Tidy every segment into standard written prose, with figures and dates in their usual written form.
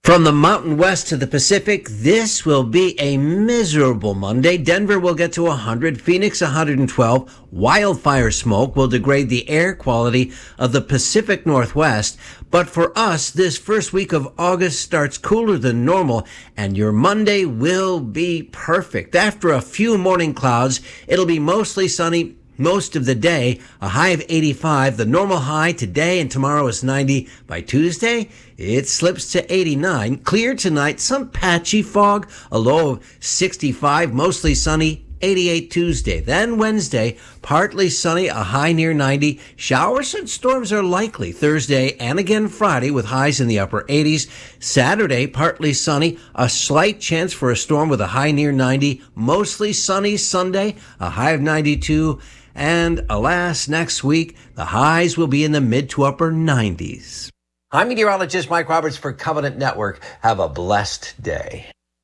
From the Mountain West to the Pacific, this will be a miserable Monday. Denver will get to 100, Phoenix 112. Wildfire smoke will degrade the air quality of the Pacific Northwest. But for us, this first week of August starts cooler than normal, and your Monday will be perfect. After a few morning clouds, it'll be mostly sunny most of the day, a high of 85. The normal high today and tomorrow is 90. By Tuesday, it slips to 89. Clear tonight, some patchy fog, a low of 65, mostly sunny, 88 Tuesday. Then Wednesday, partly sunny, a high near 90. Showers and storms are likely Thursday and again Friday with highs in the upper 80s. Saturday, partly sunny, a slight chance for a storm with a high near 90. Mostly sunny Sunday, a high of 92. And alas, next week, the highs will be in the mid to upper 90s. I'm meteorologist Mike Roberts for Covenant Network. Have a blessed day.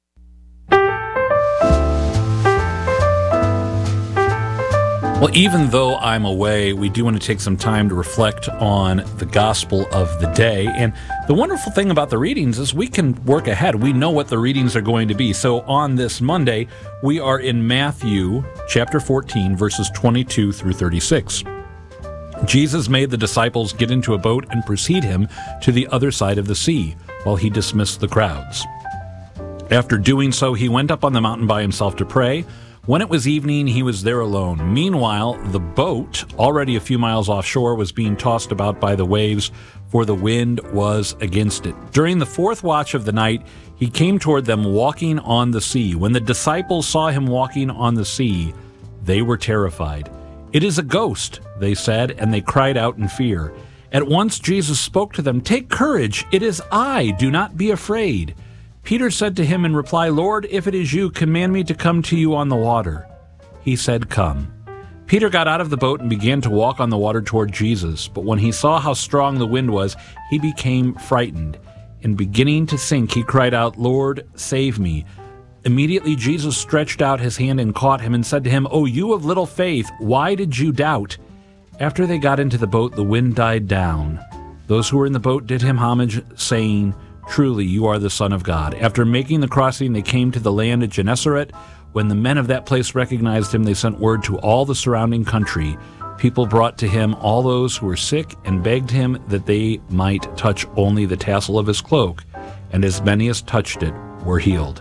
Well, even though I'm away, we do want to take some time to reflect on the gospel of the day. And the wonderful thing about the readings is we can work ahead. We know what the readings are going to be. So on this Monday, we are in Matthew chapter 14, verses 22 through 36. Jesus made the disciples get into a boat and precede him to the other side of the sea while he dismissed the crowds. After doing so, he went up on the mountain by himself to pray. When it was evening, he was there alone. Meanwhile, the boat, already a few miles offshore, was being tossed about by the waves, for the wind was against it. During the fourth watch of the night, he came toward them walking on the sea. When the disciples saw him walking on the sea, they were terrified. "It is a ghost," they said, and they cried out in fear. At once Jesus spoke to them, "Take courage, it is I, do not be afraid." Peter said to him in reply, "Lord, if it is you, command me to come to you on the water." He said, "Come." Peter got out of the boat and began to walk on the water toward Jesus. But when he saw how strong the wind was, he became frightened. And beginning to sink, he cried out, "Lord, save me." Immediately Jesus stretched out his hand and caught him and said to him, "O you of little faith, why did you doubt?" After they got into the boat, the wind died down. Those who were in the boat did him homage, saying, "Truly, you are the Son of God." After making the crossing, they came to the land of Gennesaret. When the men of that place recognized him, they sent word to all the surrounding country. People brought to him all those who were sick and begged him that they might touch only the tassel of his cloak, and as many as touched it were healed.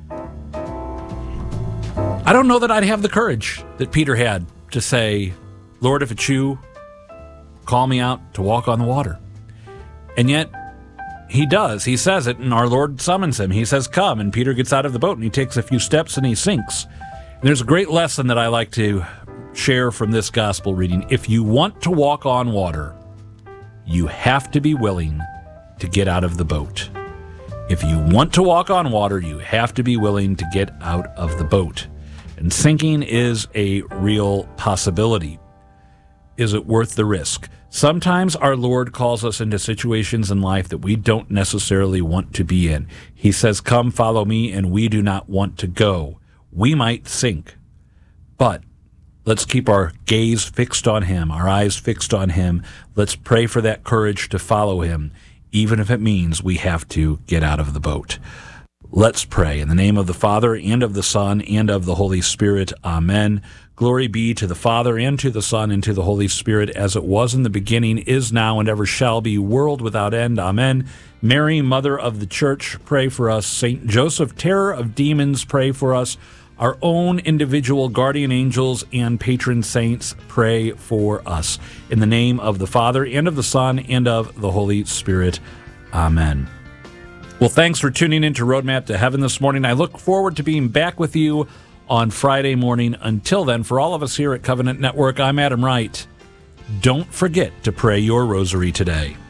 I don't know that I'd have the courage that Peter had to say, "Lord, if it's you, call me out to walk on the water." And yet, he does. He says it, and our Lord summons him. He says, "Come," and Peter gets out of the boat, and he takes a few steps, and he sinks. And there's a great lesson that I like to share from this gospel reading. If you want to walk on water, you have to be willing to get out of the boat. If you want to walk on water, you have to be willing to get out of the boat. And sinking is a real possibility. Is it worth the risk? Sometimes our Lord calls us into situations in life that we don't necessarily want to be in. He says, "Come, follow me," and we do not want to go. We might sink, but let's keep our gaze fixed on him, our eyes fixed on him. Let's pray for that courage to follow him, even if it means we have to get out of the boat. Let's pray. In the name of the Father, and of the Son, and of the Holy Spirit. Amen. Glory be to the Father, and to the Son, and to the Holy Spirit, as it was in the beginning, is now, and ever shall be, world without end. Amen. Mary, Mother of the Church, pray for us. Saint Joseph, terror of demons, pray for us. Our own individual guardian angels and patron saints, pray for us. In the name of the Father, and of the Son, and of the Holy Spirit. Amen. Well, thanks for tuning in to Roadmap to Heaven this morning. I look forward to being back with you on Friday morning. Until then, for all of us here at Covenant Network, I'm Adam Wright. Don't forget to pray your rosary today.